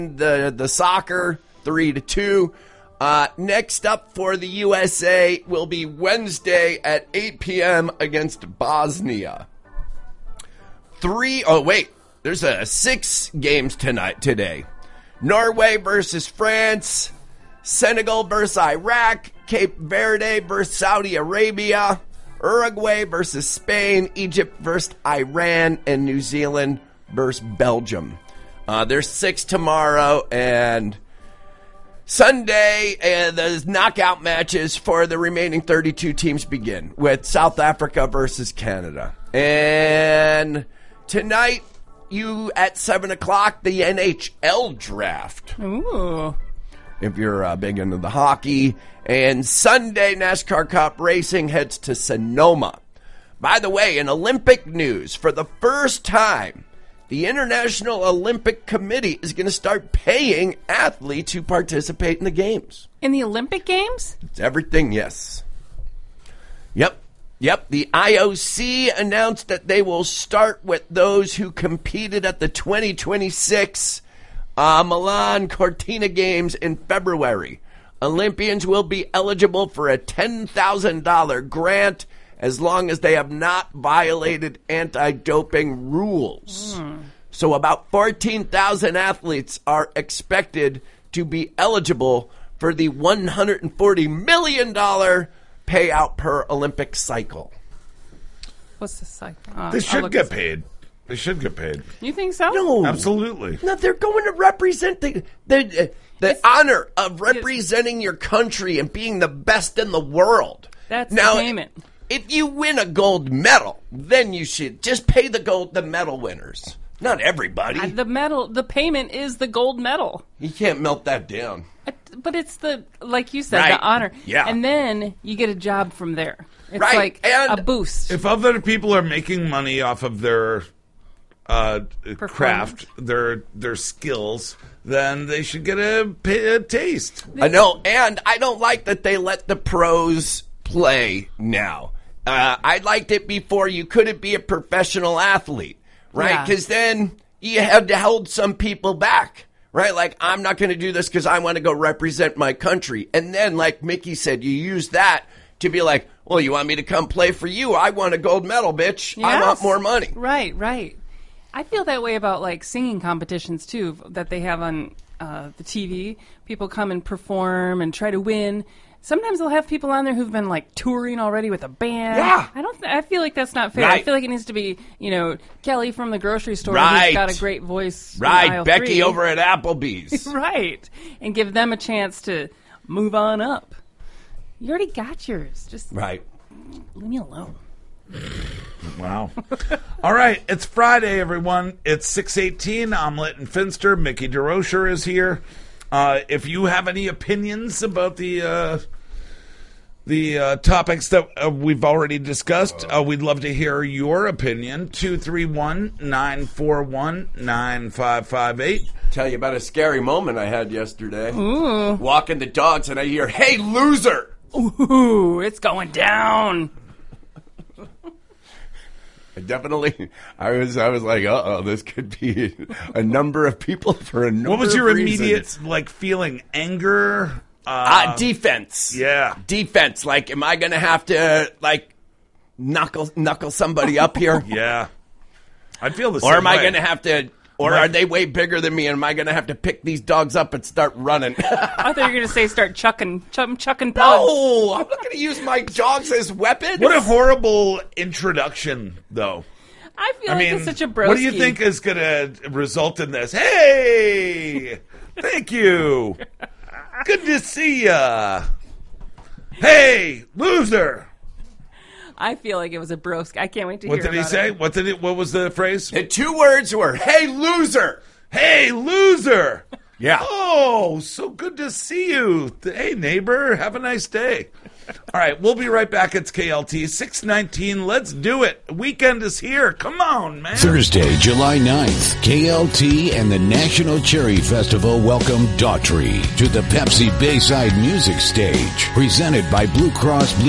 the soccer 3-2. Next up for the USA will be Wednesday at 8 p.m. against Bosnia. There's 6 games today. Norway versus France, Senegal versus Iraq, Cape Verde versus Saudi Arabia, Uruguay versus Spain, Egypt versus Iran, and New Zealand versus Belgium. There's 6 tomorrow, and Sunday, the knockout matches for the remaining 32 teams begin with South Africa versus Canada. And tonight, at 7 o'clock, the NHL draft. Ooh. If you're big into the hockey. And Sunday, NASCAR Cup Racing heads to Sonoma. By the way, in Olympic news, for the first time, the International Olympic Committee is going to start paying athletes who participate in the games. In the Olympic Games? It's everything, yes. Yep. The IOC announced that they will start with those who competed at the 2026 Milan Cortina Games in February. Olympians will be eligible for a $10,000 grant as long as they have not violated anti-doping rules. So about 14,000 athletes are expected to be eligible for the $140 million payout per Olympic cycle. What's the cycle? They should get paid. They should get paid. You think so? No. Absolutely. No, they're going to represent the honor of representing your country and being the best in the world. That's now, the payment. If you win a gold medal, then you should just pay the medal winners. Not everybody. The payment is the gold medal. You can't melt that down. But it's like you said, Right. the honor. Yeah. And then you get a job from there. It's Right. like And a boost. If other people are making money off of their craft, their skills, then they should get a taste. I know, and I don't like that they let the pros play now. I liked it before. You couldn't be a professional athlete, right? Because then you had to hold some people back, right? Like, I'm not going to do this because I want to go represent my country. And then, like Mickey said, you use that to be like, well, you want me to come play for you? I want a gold medal, bitch. Yes. I want more money. Right. I feel that way about like singing competitions too that they have on the TV. People come and perform and try to win. Sometimes they'll have people on there who've been like touring already with a band. Yeah. I feel like that's not fair. Right. I feel like it needs to be, Kelly from the grocery store Right. who's got a great voice. in Right, aisle Becky 3. over at Applebee's. Right. And give them a chance to move on up. You already got yours. Just Right. leave me alone. Wow. All right, it's Friday, everyone. It's 6:18. I'm Litton Finster. Mickey DeRocher is here. If you have any opinions about the topics that we've already discussed, we'd love to hear your opinion. 231-941-9558. Tell you about a scary moment I had yesterday. Ooh. Walking the dogs and I hear, "Hey, loser!" Ooh, it's going down. I was like, this could be a number of people for a number of reasons. What was your immediate feeling? Anger? Defense. Yeah. Defense. Like, am I going to have to, knuckle somebody up here? Yeah. I feel the same Or am I way. going to have to, or are they way bigger than me, and am I going to have to pick these dogs up and start running? I thought you were going to say start chucking pellets. No! I'm not going to use my dogs as weapons. What a horrible introduction, though. I feel like it's such a broski. What do you think is going to result in this? Hey! Thank you. Good to see ya. Hey, loser. I feel like it was a broski. I can't wait to What hear did he about say? it. What was the phrase? The 2 words were, "Hey, loser!" Hey, loser. Yeah. Oh, so good to see you. Hey, neighbor. Have a nice day. All right, we'll be right back. It's KLT 619. Let's do it. Weekend is here. Come on, man. Thursday, July 9th, KLT and the National Cherry Festival welcome Daughtry to the Pepsi Bayside Music Stage, presented by Blue Cross Blue